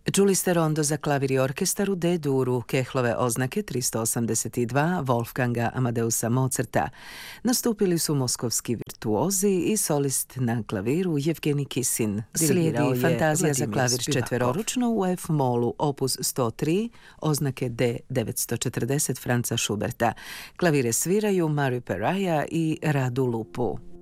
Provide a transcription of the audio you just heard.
Čuli ste rondo za klavir i orkestar u D-duru, Kehlove oznake 382 Wolfganga Amadeusa Mozarta. Nastupili su moskovski virtuozi i solist na klaviru Jevgenij Kisin. Slijedi fantazija za klavir četveroručno u F-molu, opus 103, oznake D940 Franza Schuberta. Klavire sviraju Mario Peraja i Radu Lupu.